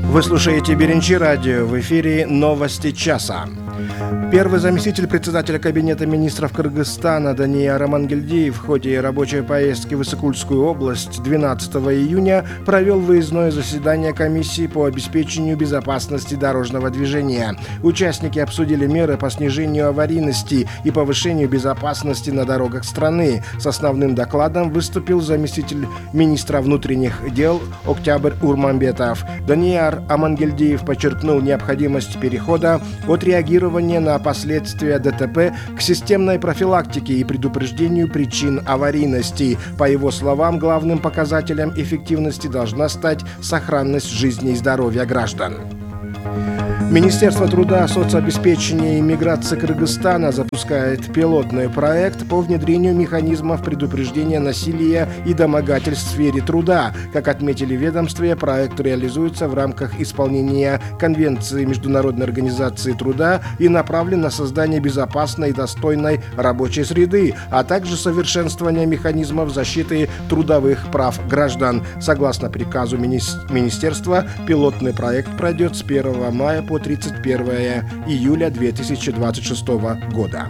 Вы слушаете Беренчи радио, в эфире «Новости часа». Первый заместитель председателя Кабинета министров Кыргызстана Данияр Амангельдиев в ходе рабочей поездки в Иссык-Кульскую область 12 июня провел выездное заседание комиссии по обеспечению безопасности дорожного движения. Участники обсудили меры по снижению аварийности и повышению безопасности на дорогах страны. С основным докладом выступил заместитель министра внутренних дел Октябрь Урмамбетов. Данияр Амангельдиев подчеркнул необходимость перехода от реагирования на последствия ДТП к системной профилактике и предупреждению причин аварийности. По его словам, главным показателем эффективности должна стать сохранность жизни и здоровья граждан. Министерство труда, соцобеспечения и миграции Кыргызстана запускает пилотный проект по внедрению механизмов предупреждения насилия и домогательств в сфере труда. Как отметили в ведомстве, проект реализуется в рамках исполнения Конвенции Международной организации труда и направлен на создание безопасной и достойной рабочей среды, а также совершенствование механизмов защиты трудовых прав граждан. Согласно приказу Министерства, пилотный проект пройдет с 1 мая по 31 июля 2026 года.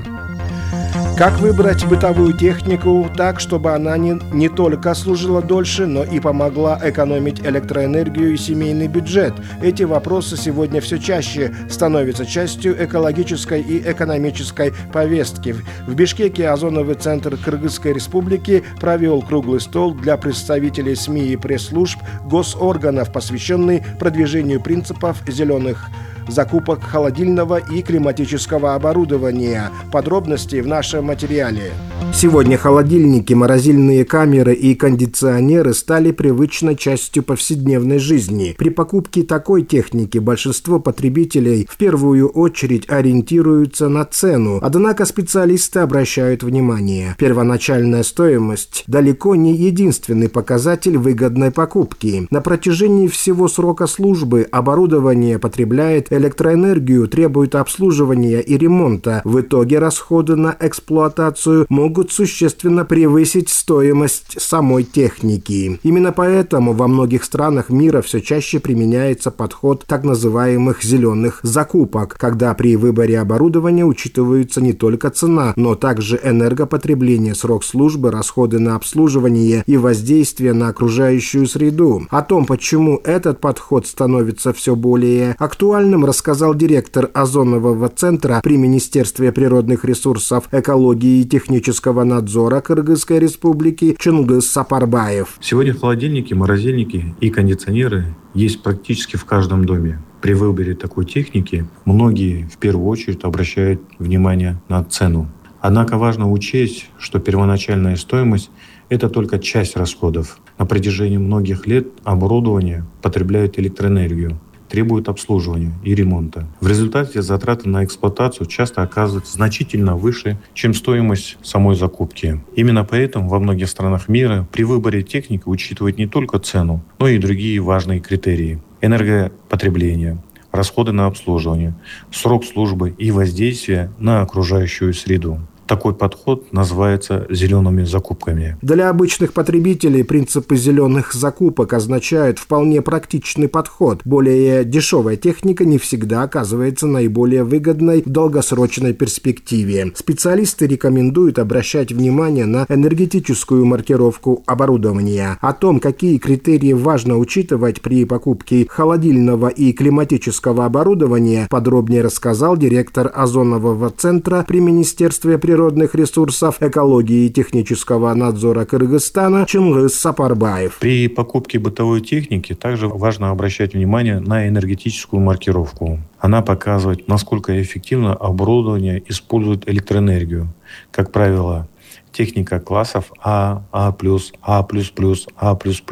Как выбрать бытовую технику так, чтобы она не только служила дольше, но и помогла экономить электроэнергию и семейный бюджет? Эти вопросы сегодня все чаще становятся частью экологической и экономической повестки. В Бишкеке Озоновый центр Кыргызской республики провел круглый стол для представителей СМИ и пресс-служб госорганов, посвященный продвижению принципов зеленых закупок холодильного и климатического оборудования. Подробности в нашем материале. Сегодня холодильники, морозильные камеры и кондиционеры стали привычной частью повседневной жизни. При покупке такой техники большинство потребителей в первую очередь ориентируются на цену. Однако специалисты обращают внимание: первоначальная стоимость далеко не единственный показатель выгодной покупки. На протяжении всего срока службы оборудование потребляет электроэнергию, требует обслуживания и ремонта. В итоге расходы на эксплуатацию могут существенно превысить стоимость самой техники. Именно поэтому во многих странах мира все чаще применяется подход так называемых зеленых закупок, когда при выборе оборудования учитываются не только цена, но также энергопотребление, срок службы, расходы на обслуживание и воздействие на окружающую среду. О том, почему этот подход становится все более актуальным, рассказал директор Озонового центра при Министерстве природных ресурсов, экологии и технического надзора Кыргызской республики Чингис Сапарбаев. Сегодня холодильники, морозильники и кондиционеры есть практически в каждом доме. При выборе такой техники многие в первую очередь обращают внимание на цену. Однако важно учесть, что первоначальная стоимость – это только часть расходов. На протяжении многих лет оборудование потребляет электроэнергию, требует обслуживания и ремонта. В результате затраты на эксплуатацию часто оказываются значительно выше, чем стоимость самой закупки. Именно поэтому во многих странах мира при выборе техники учитывают не только цену, но и другие важные критерии: энергопотребление, расходы на обслуживание, срок службы и воздействие на окружающую среду. Такой подход называется зелеными закупками. Для обычных потребителей принципы зеленых закупок означают вполне практичный подход. Более дешевая техника не всегда оказывается наиболее выгодной в долгосрочной перспективе. Специалисты рекомендуют обращать внимание на энергетическую маркировку оборудования. О том, какие критерии важно учитывать при покупке холодильного и климатического оборудования, подробнее рассказал директор Озонового центра при Министерстве природных ресурсов, экологии и технического надзора Кыргызстана Чингис Сапарбаев. При покупке бытовой техники также важно обращать внимание на энергетическую маркировку. Она показывает, насколько эффективно оборудование использует электроэнергию. Как правило, техника классов А, А+, А++, А+++,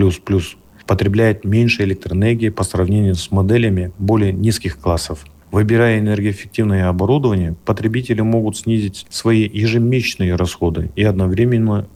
потребляет меньше электроэнергии по сравнению с моделями более низких классов. Выбирая энергоэффективное оборудование, потребители могут снизить свои ежемесячные расходы и одновременно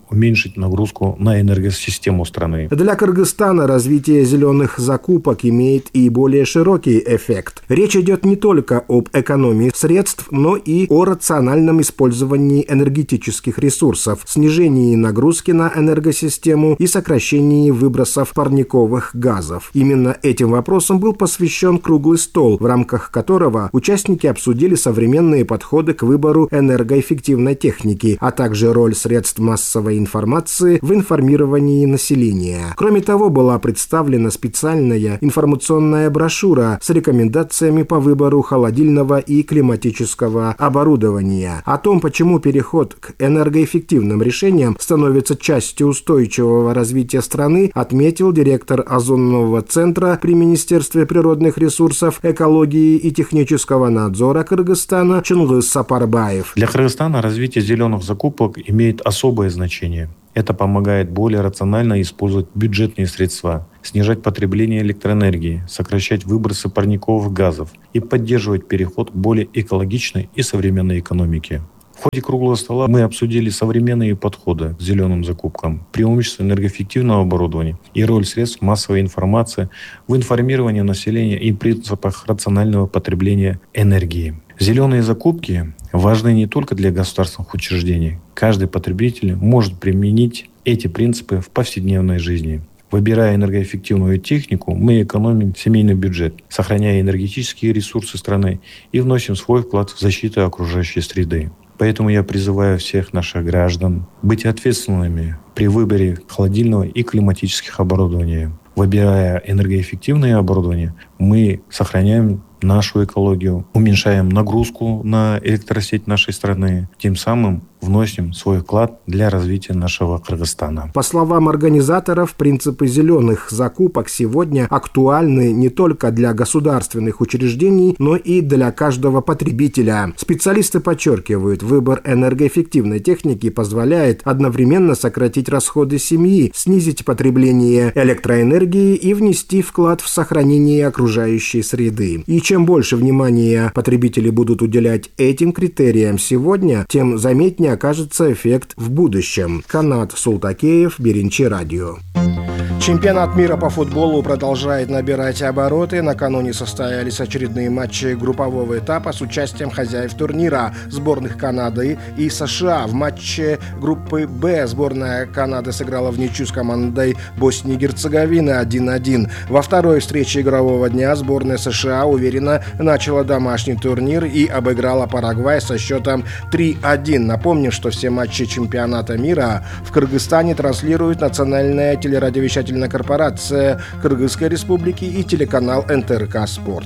уменьшить нагрузку на энергосистему страны. Для Кыргызстана развитие зеленых закупок имеет и более широкий эффект. Речь идет не только об экономии средств, но и о рациональном использовании энергетических ресурсов, снижении нагрузки на энергосистему и сокращении выбросов парниковых газов. Именно этим вопросам был посвящен круглый стол, в рамках которого участники обсудили современные подходы к выбору энергоэффективной техники, а также роль средств массовой информации в информировании населения. Кроме того, была представлена специальная информационная брошюра с рекомендациями по выбору холодильного и климатического оборудования. О том, почему переход к энергоэффективным решениям становится частью устойчивого развития страны, отметил директор озонового центра при Министерстве природных ресурсов, экологии и технического надзора Кыргызстана Чунгыз Сапарбаев. Для Кыргызстана развитие зеленых закупок имеет особое значение. Это помогает более рационально использовать бюджетные средства, снижать потребление электроэнергии, сокращать выбросы парниковых газов и поддерживать переход к более экологичной и современной экономике. В ходе круглого стола мы обсудили современные подходы к зеленым закупкам, преимущества энергоэффективного оборудования и роль средств массовой информации в информировании населения и принципах рационального потребления энергии. Зеленые закупки важны не только для государственных учреждений. Каждый потребитель может применить эти принципы в повседневной жизни. Выбирая энергоэффективную технику, мы экономим семейный бюджет, сохраняя энергетические ресурсы страны и вносим свой вклад в защиту окружающей среды. Поэтому я призываю всех наших граждан быть ответственными при выборе холодильного и климатических оборудования. Выбирая энергоэффективное оборудование, мы сохраняем нашу экологию, уменьшаем нагрузку на электросеть нашей страны, тем самым вносим свой вклад для развития нашего Кыргызстана. По словам организаторов, принципы зеленых закупок сегодня актуальны не только для государственных учреждений, но и для каждого потребителя. Специалисты подчеркивают, выбор энергоэффективной техники позволяет одновременно сократить расходы семьи, снизить потребление электроэнергии и внести вклад в сохранение окружающей среды. И чем больше внимания потребители будут уделять этим критериям сегодня, тем заметнее окажется эффект в будущем. Канат Султакеев, Беренчи радио. Чемпионат мира по футболу продолжает набирать обороты. Накануне состоялись очередные матчи группового этапа с участием хозяев турнира сборных Канады и США. В матче группы «Б» сборная Канады сыграла вничью с командой Боснии и Герцеговины 1-1. Во второй встрече игрового дня сборная США уверенно начала домашний турнир и обыграла Парагвай со счетом 3-1. Напомню, что все матчи чемпионата мира в Кыргызстане транслирует национальная телерадиовещательная корпорация Кыргызской Республики и телеканал НТРК «Спорт».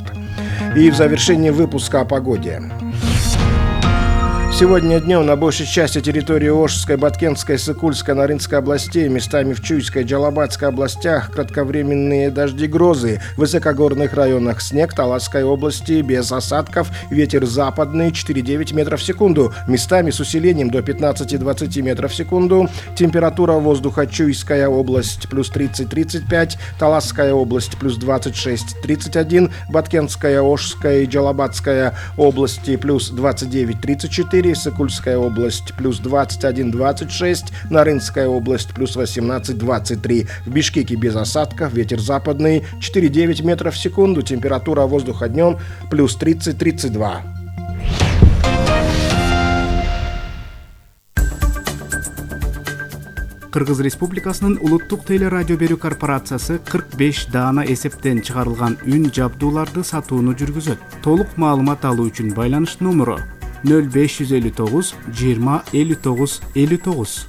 И в завершении выпуска о погоде. Сегодня днем на большей части территории Ошской, Баткенской, Сыкульской, Нарынской областей, местами в Чуйской, Джалабадской областях кратковременные дожди, грозы. В высокогорных районах снег, Таласской области без осадков, ветер западный 4,9 метров в секунду, местами с усилением до 15-20 метров в секунду. Температура воздуха: Чуйская область плюс 30-35, Таласская область плюс 26-31, Баткенская, Ошская и Джалабадская области плюс 29-34, Сыкульская область плюс 21-26, Нарынская область плюс 18-23. В Бишкеке без осадков, ветер западный 4,9 метров в секунду, температура воздуха днем плюс 30-32. Кыргыз Республикасынын улуттук телерадио берүү корпорациясы 45 даана эсептен чыгарылган үн жабдууларды сатууну жүргүзөт. Толук маалымат алуу үчүн байланыш номеру 0559 20 59 59.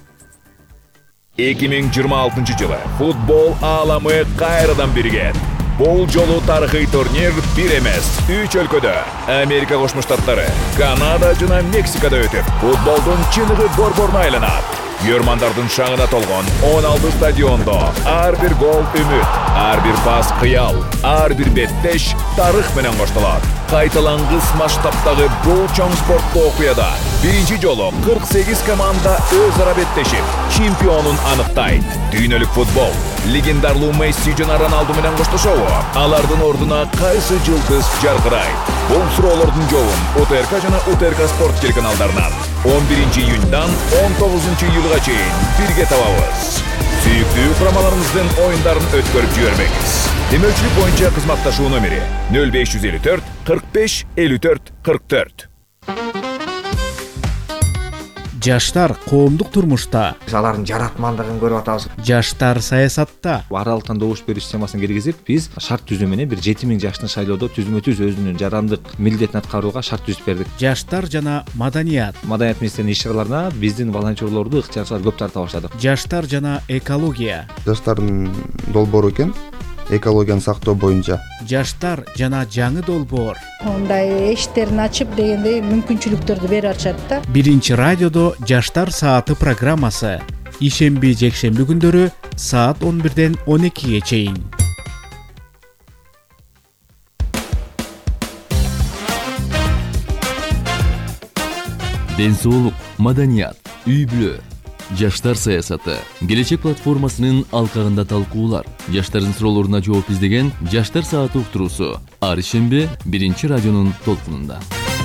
2026 жылы футбол ааламы кайрадан биригет. Бул жолу тарыхый турнир бир эмес, 3 өлкөдө: Америка Кошмо Штаттары, Канада жана Мексикада өтүп, футболдун чыныгы борборуна айланат. Көрмандардын шаңына толгон 16 стадиондо ар бир гол үмүт, ар бир пас кыял, ар бир беттеш тарых менен коштолот. Кайталангыс масштабтагы бул чоң спорттуу окуяда биринчи жолу 48 команда өз ара беттешип, чемпионун аныктайт. Дүйнөлүк футбол легендарлуу Месси жана Роналду менен коштошобу? Алардын ордуна кайсы жылдыз жаркырайт? Бул суроолордун жообун УТРК жана УТРК Спорт телеканалдарынан 11-июньдан 19-июлга чейин бирге табабыз. Сүйүктүү курамаларыңыздын оюндарын өткөрүп жибербеңиз. Демөөлчүлүк боюнча кызматташуу номери 0554 45 54 44. Жаштар коомдук турмушта, алардын жаратмандыгын көрүп атабыз. жаштар саясатта, аралыктан добуш берүү системасын киргизип, биз шарт түзүү менен бир 7000 жаштын шайлоодо түзмө-түз өзүнүн жарандык милдетин аткарууга шарт түзүп бердик. жаштар жана маданият, Маданият министринин иш-чараларына биздин волонтерлорду, ыктыярчылар көп тарта баштадык. жаштар жана экология, жаштардын долбоору экен, экологияны сактоо боюнча. жаштар жана жаңы долбоор. Мындай эшиктерин ачып дегендей мүмкүнчүлүктөрдү берип атышат да. Биринчи радиодо жаштар сааты программасы. Ишемби, жекшемби күндөрү саат 11-ден 12-ге чейин. Ден соолук, маданият, үй-бүлө, жаштар саясаты, келечек платформасынын алкагында талкуулар, жаштардын суроолоруна жооп издеген жаштар сааты уктуруусу ар ишемби биринчи радионун толкунунда.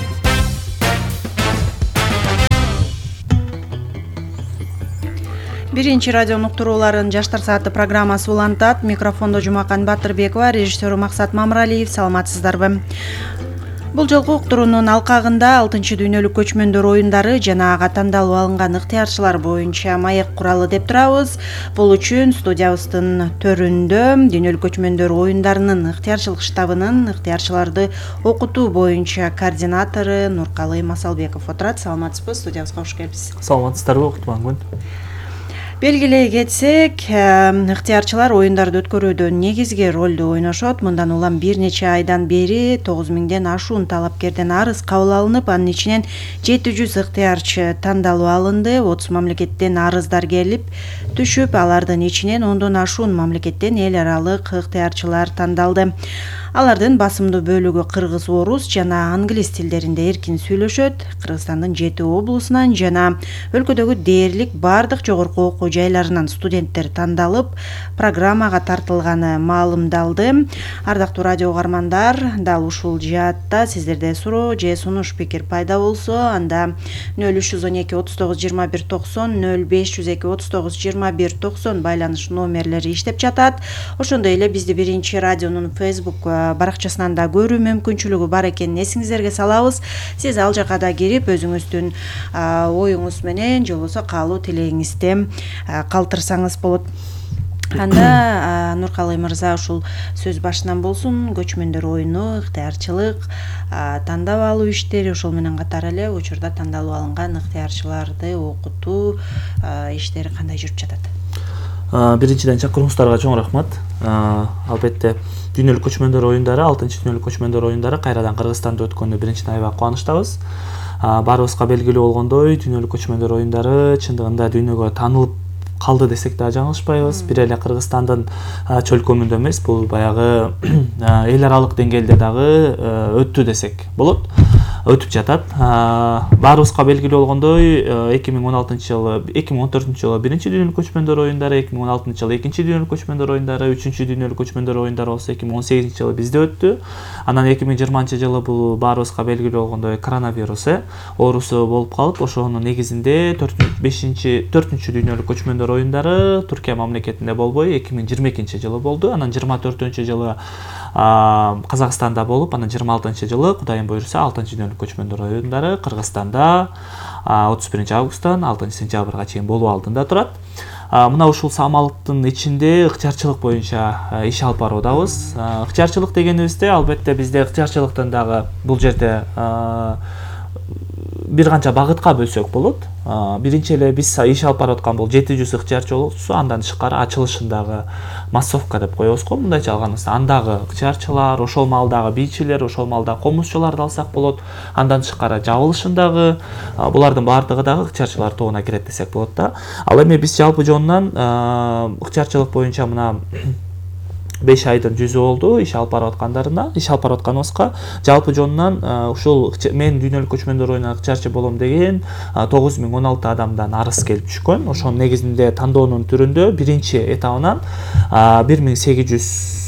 Биринчи радионун уктурууларын жаштар сааты программасы улантат. Микрофондо Жумакан Батырбекова, режиссеру Максат Мамралиев. Саламатсыздарбы? Бул жолку уктуруунун алкагында 6-дүйнөлүк көчмөндөр оюндары жана ага тандалып алынган ыктыярчылар боюнча маек куралы деп турабыз. Бул үчүн студиябыздын төрүндө дүйнөлүк көчмөндөр оюндарынын ыктыярчылык штабынын ыктыярчыларды окутуу боюнча координатору Нуркалый Масалбеков отурат. Саламатсызбы? Студиябызга кош келипсиз. Саламатсыздарбы? Кутман күн. Белгилей кетсек, ыктыярчылар оюндарды өткөрүүдө негизги ролду ойношот. Мындан улам бир нече айдан бери 9000ден ашуун талапкерден арыз кабыл алынып, анын ичинен 700 ыктыярчы тандалып алынды. 30 мамлекеттен арыздар келип түшүп, алардын ичинен 10дон ашуун мамлекеттен эл аралык ыктыярчылар тандалды. Алардын басымдуу бөлүгү кыргыз, орус жана англис тилдеринде эркин сүйлөшөт. Кыргызстандын 7 облусунан жана өлкөдөгү дээрлик бардык жогорку окуу жайларынан студенттер тандалып, программага тартылганы маалымдалды. Ардактуу радио угармандар, дал ушул жаатта сиздерде суроо же сунуш пикир пайда болсо, анда 0312 39 21 90, 0502 39 21 90 байланыш номерлери иштеп жатат. Ошондой эле бизди биринчи радионун Facebook баракчасынан да көрүү мүмкүнчүлүгү бар экенин эсиңиздерге салабыз. Сиз ал жака да кирип өзүңүздүн оюңуз менен же болбосо каалоо тилегиңизди калтырсаңыз болот. Анда Нуркалый мырза ушул сөз башынан болсун. Көчмөндөр оюну, ыктыярчылык, тандап алуу иштери, ошол менен катар эле учурда тандалып алынган ыктыярчыларды окутуу иштери кандай жүрүп жатат? Биринчиден чакырууңуздарга чоң рахмат. Албетте дүйнөлүк көчмөндөр оюндары, 6-дүйнөлүк көчмөндөр оюндары кайрадан Кыргызстанда өткөнү биринчиден аябай кубанычтабыз. Баарыбызга белгилүү болгондой, дүйнөлүк көчмөндөр оюндары чындыгында дүйнөгө таанылып калды десек да жаңылышпайбыз. Бир эле Кыргызстандын чөлкөмүндө эмес, бул баягы эл аралык деңгээлде дагы өттү десек болот. Өтүп жатат. Баарыбызга белгилүү болгондой, 2016-жылы, 2014-жылы биринчи дүйнөлүк көчмөндөр оюндары, 2016-жылы экинчи дүйнөлүк көчмөндөр оюндары, 3-чү дүйнөлүк көчмөндөр оюндары болсо 2018-жылы бизде өттү. Анан 2020-жылы бул баарыбызга белгилүү болгондой коронавирус оорусу болуп калып, ошонун негизинде 4-чү дүйнөлүк көчмөндөр оюндары Түркия мамлекетинде болбой 2022-жылы болду. Анан 24-жылы Казакстанда болуп, анан 26-жылы Кудайым буйруса 6-чы дүйнөлүк көчмөндөр оюндары Кыргызстанда 31 августтан 6 сентябрга чейин болуу алдында турат. Мына ушул самалыктын ичинде ыктыярчылык боюнча иш алып баруудабыз. Ыктыярчылык дегенибизде албетте бизде ыктыярчылыктын дагы бул жерде бир канча багытка бөлсөк болот. Биринчи эле биз иш алып барып аткан бул 700 ыктыярчы болсо, андан тышкары ачылышындагы массовка деп коебуз го. Мындайча алганда андагы ыктыярчылар, ошол маалдагы бийчилер, ошол маалдагы комузчуларды алсак болот. Андан тышкары жабылышындагы булардын баардыгы дагы ыктыярчылар тобуна кирет десек болот да. Ал эми биз жалпы жонунан ыктыярчылык боюнча мына 5 айдын жүзү болду иш алып барып аткандарына, иш алып барып атканыбызга жалпы жонунан ушул мен дүйнөлүк көчмөндөр оюнуна ыктыярчы болом деген 9016 адамдан арыз келип түшкөн. Ошонун негизинде тандоонун түрүндө биринчи этабынан 1800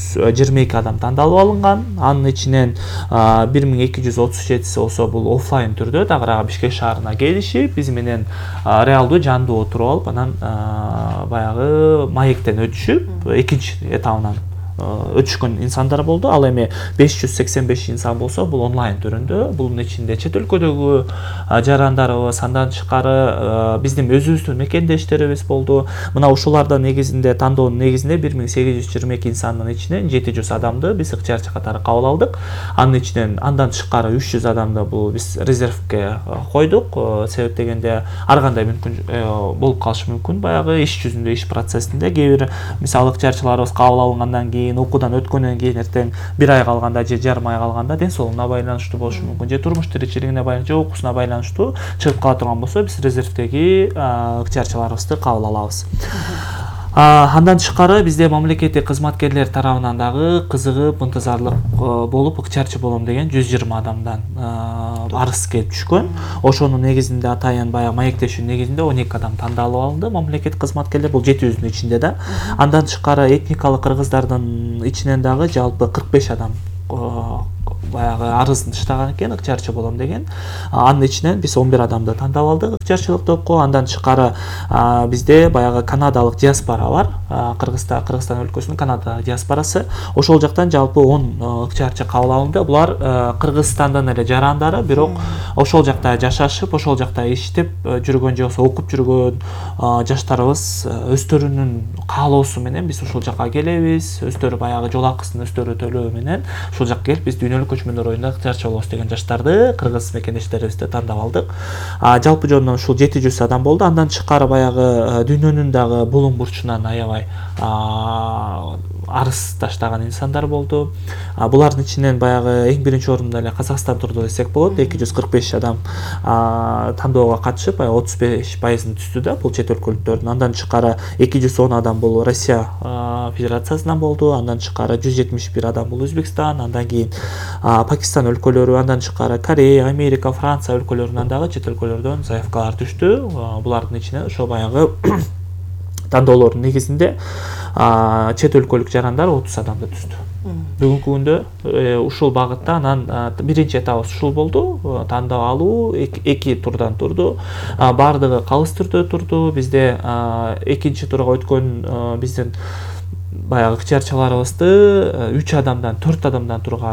222 адам тандалып алынган. Анын ичинен 1237 болсо бул офлайн түрдө дагы Бишкек шаарына келишип, биз менен реалдуу жандуу отуруп алып, анан баягы маектен өтүшүп, экинчи этабынан өтүшкөн инсандар болду. Ал эми 585 инсан болсо, бул онлайн түрүндө. Бунун ичинде чет өлкөдөгү жарандарыбыз, андан тышкары биздин өзүбүздүн мекендештерибиз болду. Мына ушулардын негизинде, тандоонун негизинде 1822 инсандын ичинен 700 адамды биз ыктыярчы катары кабыл алдык. Анын ичинен андан тышкары 300 адамды бул биз резервге койдук. Себеп дегенде ар кандай мүмкүн болуп калышы мүмкүн. Баягы иш жүзүндө, иш процессинде кээ бир мисалы ыктыярчыларыбыз кабыл алынгандан кийин, окуудан өткөндөн кийин эртең 1 ай калганда же жарым ай калганда ден соолугуна байланыштуу болушу мүмкүн, же турмуш тиричилигине байланыштуу, же окуусуна байланыштуу чыгып кала турган болсо, биз резервдеги ыктыярчыларыбызды кабыл алабыз. Андан тышкары бизде мамлекеттик кызматкерлер тарабынан дагы кызыгып, ынтызарлык болуп ыктыярчы болом деген 120 адамдан арыз келип түшкөн. Ошонун негизинде атайын баягы маектешүүнүн негизинде 12 адам тандалып алынды. Мамлекеттик кызматкерлер бул 700дүн ичинде да. Андан тышкары этникалык кыргыздардын ичинен дагы жалпы 45 адам баягы арызын таштаган экен, ыктыярчы болом деген. Анын ичинен биз 11 адамды тандап алдык ыктыярчылык топко. Андан тышкары бизде баягы канадалык диаспора бар. Кыргызстан өлкөсүнүн Канада диаспорасы. Ошол жактан жалпы 10 ыктыярчы кабыл алынды. Булар Кыргызстандын эле жарандары, бирок ошол жакта жашашып, ошол жакта иштеп жүргөн же болбосо окуп жүргөн жаштарыбыз өздөрүнүн каалоосу менен биз ушул жакка келебиз. Өздөрү баягы жол акысын өздөрү төлөө менен ушул жакка келип биз дүйнөлүк көчмөндөр оюнда ыктыярчы болобуз деген жаштарды, кыргыз мекендештерибизди тандап алдык. Жалпы жөнүнөн ушул 700 адам болду. Андан тышкары баягы дүйнөнүн дагы булуң бурчунан аябай арыз таштаган инсандар болду. Булардын ичинен баягы эң биринчи орунда эле Казакстан турду десек болот. 245 адам тандоого катышып, 35%-ын түздү да, бул чет өлкөлүктөрдүн. Андан тышкары 210 адам бул Россия Федерациясынан болду. Андан тышкары 171 адам бул Өзбекстан, андан кийин Пакистан өлкөлөрү, андан тышкары Корея, Америка, Франция өлкөлөрүнөн дагы чет өлкөлөрдөн заявкалар түштү. Булардын ичинен ошо баягы тандоолордун негизинде чет өлкөлүк жарандар 30 адамды түздү. Бүгүнкү күндө ушул багытта анан биринчи этабыбыз ушул болду. Тандап алуу 2 турдан турду. Бардыгы калыс түрдө турду. Бизде экинчи турга өткөн биздин баягы ыктыярчыларыбызды 3 адамдан 4 адамдан турган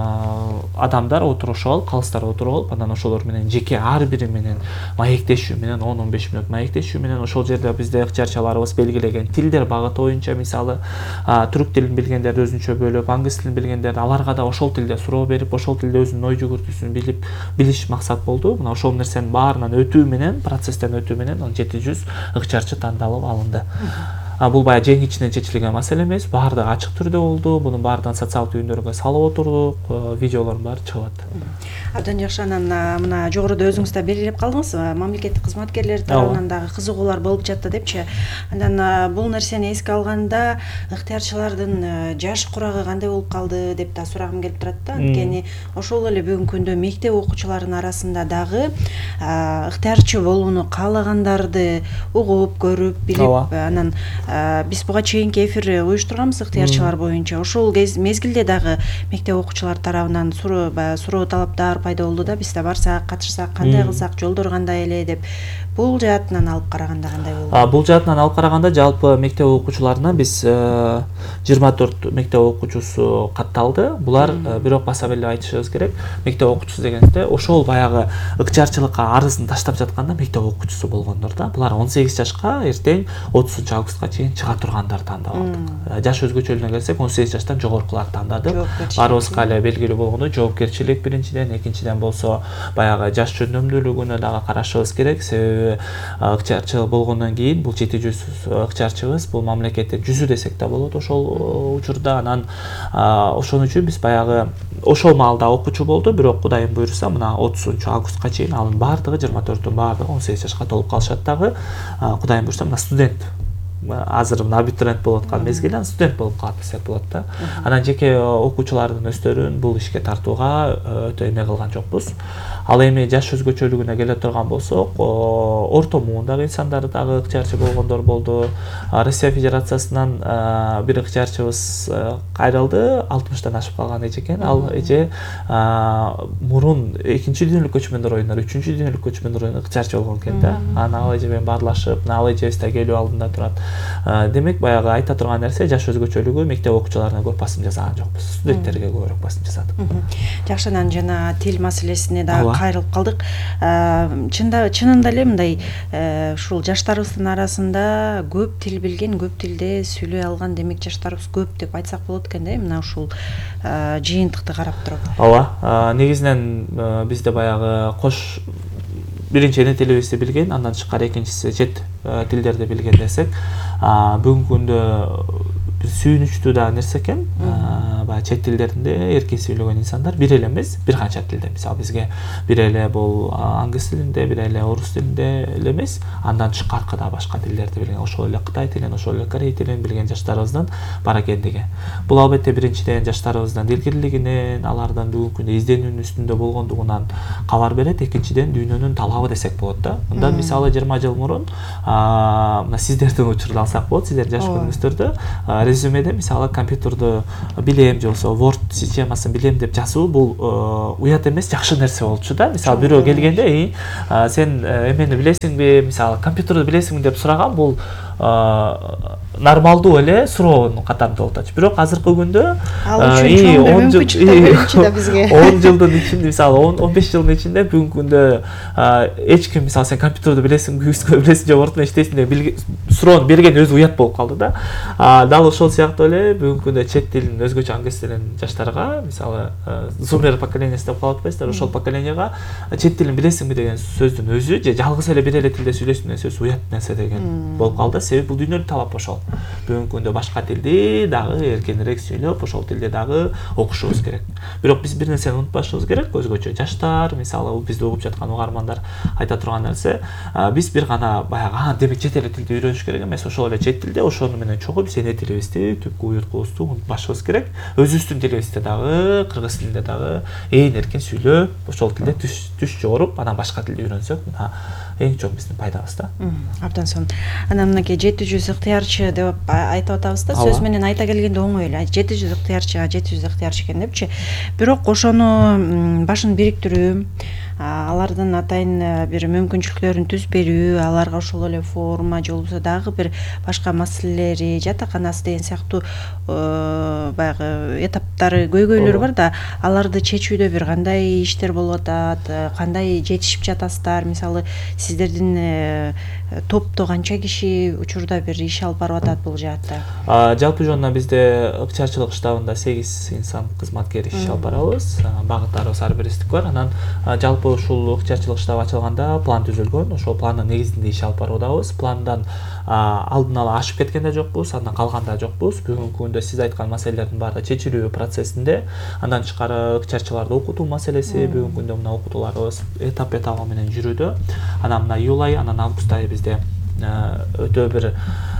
адамдар отурушуп алып, калыстар отуруп алып, анан ошолор менен жеке ар бири менен маектешүү менен 10-15 мүнөт маектешүү менен ошол жерде бизде ыктыярчыларыбыз белгилеген тилдер багыты боюнча, мисалы түрк тилин билгендерди өзүнчө бөлүп, англис тилин билгендер аларга да ошол тилде суроо берип, ошол тилде өзүнүн ой жүгүртүүсүн билиш максат болду. Мына ошол нерсенин баарынан өтүү менен, процесстен өтүү менен 700 ыктыярчы тандалып алынды. Бул баягы жең ичинен чечилген маселе эмес, баардыгы ачык түрдө болду. Бунун баардыгын социалдык түйүндөргө салып отурдук, видеолордун баары чыгып атты. Абдан жакшы. Анан мына жогоруда өзүңүз да белгилеп калдыңыз, мамлекеттик кызматкерлер тарабынан дагы кызыгуулар болуп жатты депчи. Андан бул нерсени эске алганда ыктыярчылардын жаш курагы кандай болуп калды деп да сурагым келип турат да. Анткени ошол эле бүгүнкү күндө мектеп окуучуларынын арасында дагы ыктыярчы болууну каалагандарды угуп, көрүп, билип, анан биз буга чейинки эфир уюштурганбыз ыктыярчылар боюнча. Ошол мезгилде дагы мектеп окуучулар тарабынан суроо талаптар пайда болду да, биз да барсак, катышсак, кандай кылсак, жолдор кандай эле деп. Бул жаатынан алып караганда кандай болду? Бул жаатынан алып караганда жалпы мектеп окуучуларына биз 24 мектеп окуучусу катталды. Булар бирок баса беле айтышыбыз керек, мектеп окуучусу дегенде ошол баягы ыктыярчылыкка арызын таштап жатканда мектеп окуучусу болгондор да. Булар 18 жашка эртең 30 августка чейин чыга тургандар тандап алдык. Жаш өзгөчөлүгүнө келсек 18 жаштан жогоркуларды тандадык. Баарыбызга эле белгилүү болгондой жоопкерчилик биринчиден, экинчиден болсо баягы жаш жөндөмдүүлүгүнө дагы карашыбыз керек. Себеби ыктыярчы болгондон кийин бул 700 ыктыярчыбыз бул мамлекеттин жүзү десек да болот ошол учурда. Анан ошон үчүн биз баягы ошол маалда окуучу болду, бирок Кудайым буйруса мына 30 августка чейин анын баардыгы 24-тün баардыгы 18 жашка толуп калышат дагы. Кудайым буйруса мына студент азыр мына абитуриент болуп аткан мезгил анан студент болуп калат десек болот да. Анан жеке окуучулардын өздөрүн бул ишке тартууга өтө эме кылган жокпуз. Ал эми жаш өзгөчөлүгүнө келе турган болсок, орто муундагы инсандар дагы ыктыярчы болгондор болду. Россия Федерациясынан бир ыктыярчыбыз кайрылды, 60-тан ашып калган эже экен. Ал эже мурун 2-чү дүйнөлүк көчмөндөр оюндар, 3-чү дүйнөлүк көчмөндөр оюнунда ыктыярчы болгон экен да. Анан ал эже менен баарлашып, ал эжебиз да келүү алдында турат. Демек, баягы айта турган нерсе жаш өзгөчөлүгү мектеп окуучуларына көп басым жасаган жокпуз. Студенттерге көбүрөөк басым жасадык. Жакшы, анан жана тил маселесине да кайрылып калдык. Чынында эле мындай ушул жаштарыбыздын арасында көп тил билген, көп тилде сүйлөй алган демек жаштарыбыз көп деп айтсак болот экен да, мына ушул жыйынтыкты карап туруп. Ооба, негизинен бизде баягы кош биринчи эне тилибизди билген, андан тышкары экинчиси чет тилдерди билген десек, бүгүнкү күндө бир сүйүнүчтүү да нерсе экен. Баягы чет тилдеринде эркин сүйлөгөн инсандар бир эле эмес, бир канча тилде. Мисалы бизге бир эле бул англис тилинде, бир эле орус тилинде эле эмес, андан тышкаркы да башка тилдерди билген, ошол эле кытай тилин, ошол эле корей тилин билген жаштарыбыздын бар экендиги. Бул албетте биринчиден жаштарыбыздын дилгирлигинен, алардын бүгүнкү күндө изденүүнүн үстүндө болгондугунан кабар берет. Экинчиден дүйнөнүн талабы десек болот да. Мындан мисалы 20 жыл мурун мына сиздердин учурду алсак болот, сиздердин жаш күнүңүздөрдө резюмеде мисалы компьютерди билем же болбосо Word системасын билем деп жазуу бул уят эмес, жакшы нерсе болчу да. Мисалы бирөө келгенде, сен эмени билесиңби, мисалы компьютерди билесиңби деп сураган, бул нормалдуу эле суроонун катарында болуп атчу. Бирок азыркы күндө ал үчүн мүмкүнчүлүктөр берүүчү да бизге. 10 жылдын ичинде, мисалы 15 жылдын ичинде бүгүнкү күндө эч ким мисалы сен компьютерди билесиңби, билесиң же Word'ду иштейсиң деп суроону берген өзү уят болуп калды да. Дал ошол сыяктуу эле бүгүнкү күндө чет тилин, өзгөчө англис тилин жаштарга, мисалы зумер поколениясы деп калып атпайсыздар, ошол поколенияга чет тилин билесиңби деген сөздүн өзү же жалгыз эле бир эле тилде сүйлөйсүң деген сөз уят нерсе деген болуп калды. Себеби бул дүйнөлүк талап ошол. Бүгүнкү күндө башка тилди дагы эркинирээк сүйлөп, ошол тилде дагы окушубуз керек. Бирок биз бир нерсени унутпашыбыз керек, өзгөчө жаштар, мисалы бизди угуп жаткан угармандар айта турган нерсе, биз бир гана баягы демек чет эле тилди үйрөнүш керек эмес, ошол эле чет тилде ошону менен чогуу биз эне тилибизди, түпкү уюрткубузду унутпашыбыз керек. Өзүбүздүн тилибизде дагы, кыргыз тилинде дагы ээн эркин сүйлөп, ошол тилде түш жогоруп, анан башка тилди үйрөнсөк, мына эң чоң биздин пайдабыз да. Абдан сонун. Анан мынакей 700 ыктыярчы деп айтып атабыз да, сөз менен айта келгенде оңой эле. 700 ыктыярчы экен депчи. Бирок ошону башын бириктирүү, алардын атайын бир мүмкүнчүлүктөрүн түз берүү, аларга ошол эле форма же болбосо дагы бир башка маселелери, жатаканасы деген сыяктуу баягы этаптары, көйгөйлөрү бар да, аларды чечүүдө бир кандай иштер болуп атат, кандай жетишип жатасыздар? Мисалы сиздердин топто канча киши учурда бир иш алып барып атат бул жаатта? Жалпы жонуна бизде ыктыярчылык штабында 8 инсан кызматкер иш алып барабыз. Багыттарыбыз ар бириздик бар. Анан жалпы ушул ыктыярчылык штабы ачылганда план түзүлгөн. Ошол пландын негизинде иш алып баруудабыз. Пландан алдын ала ашып кеткен да жокпуз, андан калган да жокпуз. Бүгүнкү күндө сиз айткан маселелердин баары чечилүү процессинде. Андан тышкары ыктыярчыларды окутуу маселеси, бүгүнкү күндө мына окутууларыбыз этап менен жүрүүдө. Анан мына июль айы, анан август айы бизде өтө бир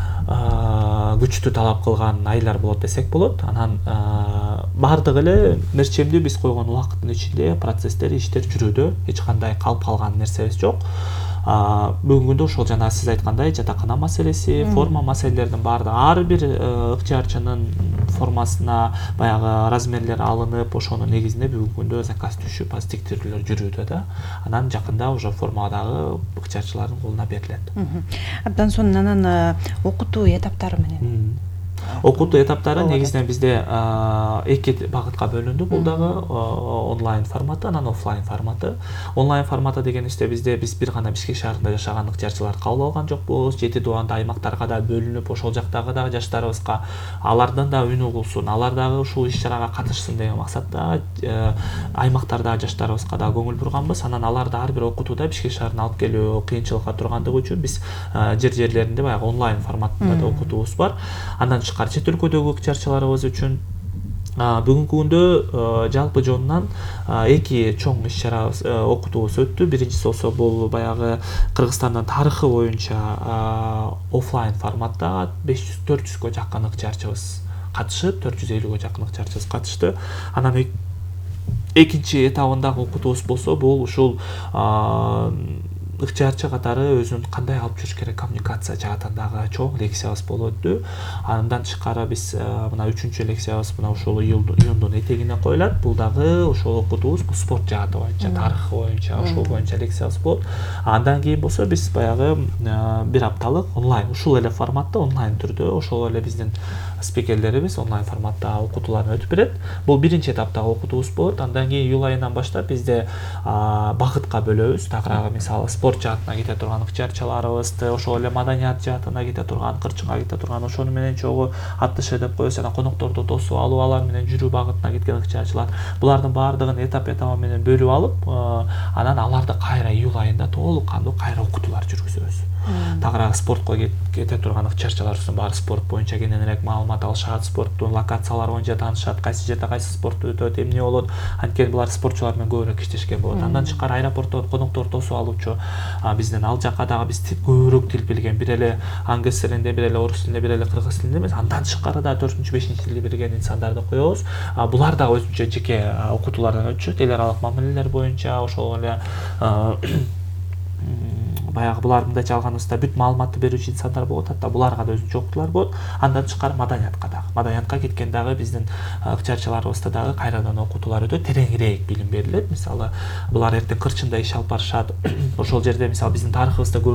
күчтүү талап кылган айлар болот десек болот. Анан бардык эле мерчемдүү биз койгон убакыттын ичинде процесстер, иштер жүрүүдө. Эч кандай калып калган нерсебиз жок. Бүгүнкү күндө ошол жана сиз айткандай жатакана маселеси, форма маселелеринин баардыгы ар бир ыктыярчынын формасына баягы размерлер алынып, ошонун негизинде бүгүнкү күндө заказ түшүп, аз тиктирүүлөр жүрүүдө да. Анан жакында уже форма дагы ыктыярчылардын колуна берилет. Абдан сонун. Анан окутуу этаптары менен окутуу этаптары негизинен бизде эки багытка бөлүндү. Бул дагы онлайн форматы, анан офлайн форматы. Онлайн форматы дегенибизде биз бир гана Бишкек шаарында жашаган ыктыярчыларды кабыл алган жокпуз. 7 дубанда аймактарга да бөлүнүп, ошол жактагы дагы жаштарыбызга алардын да үн угулсун, алар дагы ушул иш-чарага катышсын деген максатта аймактардагы жаштарыбызга да көңүл бурганбыз. Анан аларды ар бир окутууда Бишкек шаарына алып келүү кыйынчылыкка тургандыгы үчүн биз жерлеринде баягы онлайн форматында да окутуубуз бар. Андан чет өлкөдөгү ыктыярчыларыбыз үчүн бүгүнкү күндө жалпы жонунан 2 чоң иш чара окутуубуз өттү. Биринчиси болсо бул баягы Кыргызстандын тарыхы боюнча офлайн форматта 500-400гө жакын ыкчарчыбыз катышып, 450гө жакын ыкчарчыбыз катышты. Анан экинчи этабындагы окутуубуз болсо бул ушул ыкчарчы катары өзүн кандай алып жүрүш керек коммуникация жаатынан дагы чоң лекциябыз болуп өттү. Андан тышкары биз мына 3-чү лекциябыз мына ушул июндун этегине коюлат. Бул дагы ошол окутуубуз бул спорт жааты боюнча, тарыхы боюнча, ошол боюнча лекциябыз болот. Андан кийин болсо биз баягы бир апталык онлайн, ушул эле форматта онлайн түрдө ошол эле биздин спикерлерибиз онлайн форматта окутууларын өтүп берет. Бул биринчи этаптагы окутуубуз болот. Андан кийин июль айынан баштап бизде багытка бөлөбүз. Тагыраагы мисалы спорт жаатына кете турган ыкчарчыларыбызды, ошол эле маданият жаатына кете турган, кырчынга кете турган, ошону менен чогуу аттышы деп коебуз, жана конокторду тосуп алып, алар менен жүрүү багытына кеткен ыкчарчылар. Булардын баардыгын этап менен бөлүп алып, анан аларды кайра июль айында толук кандуу кайра окутуулар жүргүзөбүз. Тагыраагы спортко кете турган ыкчарчыларыбыздын баары спорт боюнча кененирээк маалымат алышат, спорттун локациялары боюнча таанышат, кайсы жерде кайсы спорт өтөт, эмне болот. Анткени булар спортчулар менен көбүрөөк иштешкен болот. Андан тышкары аэропорттон конокторду тосуп алуучу бизден ал жакка дагы биз көбүрөөк тил билген, бир эле англис тилинде, бир эле орус тилинде, бир эле кыргыз тилинде эмес, андан тышкары да 4-5 тилди билген инсандарды коебуз. Булар дагы өзүнчө жеке окутуулардан өтүшөт, эл аралык мамилелер боюнча, ошол эле баягы булар мындайча алганыбызда бүт маалыматты берүүчү инсандар болот, атта буларга да өзүнчө окутуулар болот. Андан тышкары маданиятка кеткен дагы биздин ыкчарчыларыбызда дагы кайрадан окутуулар өтөт, тереңирээк билим берилет. Мисалы булар эртең кырчында иш алып барышат, ошол жерде мисалы биздин тарыхыбызда